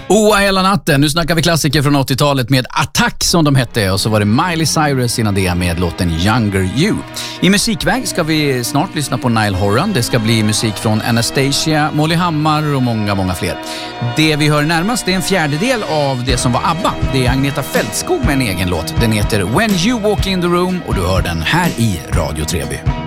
Oa hela natten. Nu snackar vi klassiker från 80-talet med Attack som de hette. Och så var det Miley Cyrus innan det med låten Younger You. I musikväg ska vi snart lyssna på Niall Horan. Det ska bli musik från Anastasia, Molly Hammar och många fler. Det vi hör närmast är en fjärdedel av det som var ABBA. Det är Agneta Fältskog med en egen låt. Den heter When You Walk In The Room och du hör den här i Radio Treby.